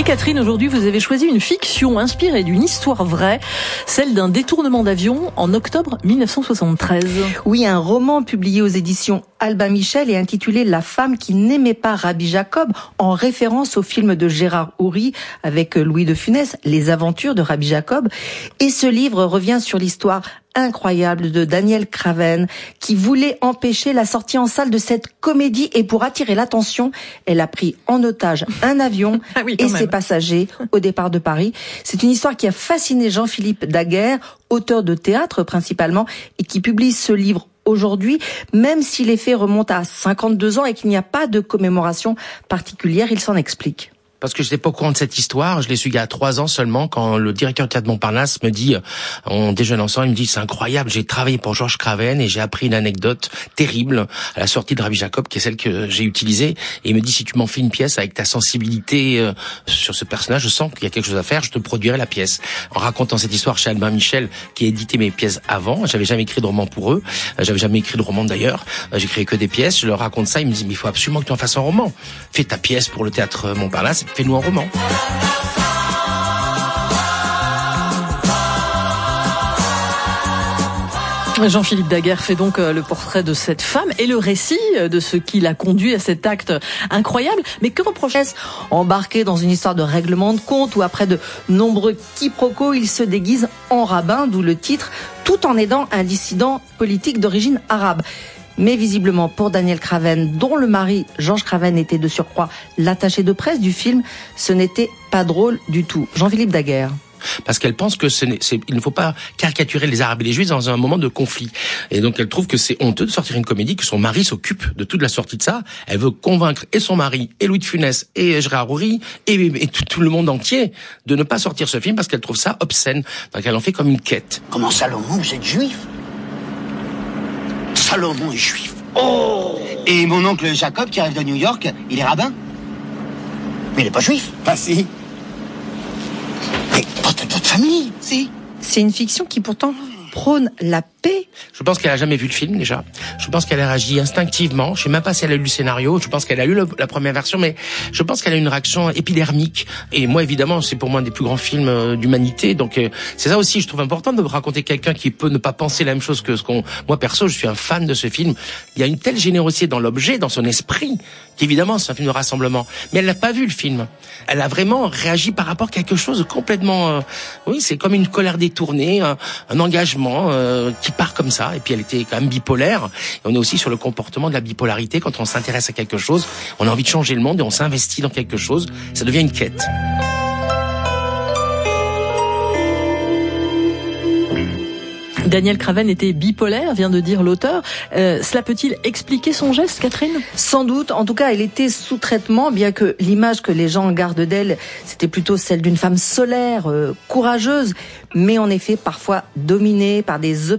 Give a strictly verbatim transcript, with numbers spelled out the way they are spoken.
Et Catherine, aujourd'hui, vous avez choisi une fiction inspirée d'une histoire vraie, celle d'un détournement d'avion en octobre mille neuf cent soixante-treize. Oui, un roman publié aux éditions Albin Michel est intitulé « La femme qui n'aimait pas Rabbi Jacob » en référence au film de Gérard Houry avec Louis de Funès, Les aventures de Rabbi Jacob. Et ce livre revient sur l'histoire incroyable de Danielle Craven qui voulait empêcher la sortie en salle de cette comédie et pour attirer l'attention, elle a pris en otage un avion ah oui, et même. ses passagers au départ de Paris. C'est une histoire qui a fasciné Jean-Philippe Daguerre, auteur de théâtre principalement, et qui publie ce livre aujourd'hui, même si les faits remontent à cinquante-deux ans et qu'il n'y a pas de commémoration particulière, il s'en explique. Parce que je n'étais pas au courant de cette histoire, je l'ai su il y a trois ans seulement, quand le directeur du théâtre Montparnasse me dit, on déjeune ensemble, il me dit, c'est incroyable, j'ai travaillé pour Georges Craven et j'ai appris une anecdote terrible à la sortie de Rabbi Jacob, qui est celle que j'ai utilisée, et il me dit, si tu m'en fais une pièce avec ta sensibilité euh, sur ce personnage, je sens qu'il y a quelque chose à faire, je te produirai la pièce. En racontant cette histoire chez Albin Michel, qui a édité mes pièces avant, j'avais jamais écrit de roman pour eux, j'avais jamais écrit de roman d'ailleurs, j'écrivais que des pièces, je leur raconte ça, ils me disent, mais il faut absolument que tu en fasses un roman. Fais ta pièce pour le théâtre Montparnasse, fais-nous un roman. Jean-Philippe Daguerre fait donc le portrait de cette femme et le récit de ce qui l'a conduit à cet acte incroyable. Mais que reproche-t-il ? Embarqué dans une histoire de règlement de compte où après de nombreux quiproquos, il se déguise en rabbin, d'où le titre, tout en aidant un dissident politique d'origine arabe. Mais visiblement, pour Danielle Craven, dont le mari, Georges Craven, était de surcroît l'attaché de presse du film, ce n'était pas drôle du tout. Jean-Philippe Daguerre. Parce qu'elle pense que ce n'est, c'est, il ne faut pas caricaturer les Arabes et les Juifs dans un moment de conflit. Et donc elle trouve que c'est honteux de sortir une comédie, que son mari s'occupe de toute la sortie de ça. Elle veut convaincre et son mari, et Louis de Funès, et Gérard Houry, et, et tout, tout le monde entier de ne pas sortir ce film parce qu'elle trouve ça obscène. Donc elle en fait comme une quête. Comment Salomon, vous êtes juif ? Salomon est juif. Oh ! Et mon oncle Jacob, qui arrive de New York, il est rabbin ? Mais il n'est pas juif. Ah si. Mais pas de votre famille, si. C'est une fiction qui pourtant prône la paix. Je pense qu'elle a jamais vu le film déjà. Je pense qu'elle a réagi instinctivement. Je sais même pas si elle a lu le scénario. Je pense qu'elle a lu le, la première version, mais je pense qu'elle a une réaction épidermique. Et moi, évidemment, c'est pour moi un des plus grands films euh, d'humanité. Donc euh, c'est ça aussi, je trouve important de raconter quelqu'un qui peut ne pas penser la même chose que ce qu'on. Moi perso, je suis un fan de ce film. Il y a une telle générosité dans l'objet, dans son esprit, qu'évidemment c'est un film de rassemblement. Mais elle n'a pas vu le film. Elle a vraiment réagi par rapport à quelque chose de complètement. Euh, oui, c'est comme une colère détournée, un, un engagement euh, qui part comme ça. Et puis elle était quand même bipolaire. Et on est aussi sur le comportement de la bipolarité. Quand on s'intéresse à quelque chose, on a envie de changer le monde et on s'investit dans quelque chose. Ça devient une quête. Danielle Craven était bipolaire, vient de dire l'auteur. Euh, cela peut-il expliquer son geste, Catherine ? Sans doute. En tout cas, elle était sous traitement, bien que l'image que les gens gardent d'elle, c'était plutôt celle d'une femme solaire, euh, courageuse, mais en effet parfois dominée par des